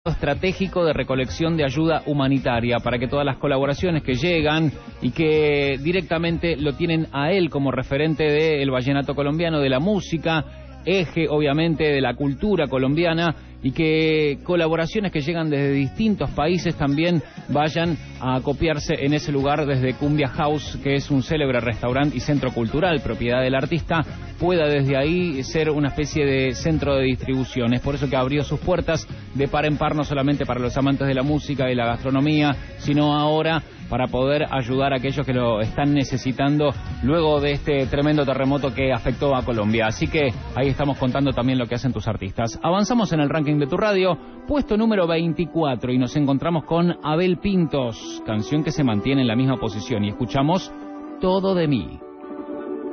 estratégico de recolección de ayuda humanitaria para que todas las colaboraciones que llegan y que directamente lo tienen a él como referente del vallenato colombiano, de la música, eje obviamente de la cultura colombiana, y que colaboraciones que llegan desde distintos países también vayan a acopiarse en ese lugar, desde Cumbia House, que es un célebre restaurante y centro cultural, propiedad del artista, pueda desde ahí ser una especie de centro de distribución. Es por eso que abrió sus puertas de par en par, no solamente para los amantes de la música y la gastronomía, sino ahora para poder ayudar a aquellos que lo están necesitando luego de este tremendo terremoto que afectó a Colombia. Así que ahí estamos contando también lo que hacen tus artistas. Avanzamos en el ranking de tu radio, puesto número 24, y nos encontramos con Abel Pintos, canción que se mantiene en la misma posición, y escuchamos Todo de mí.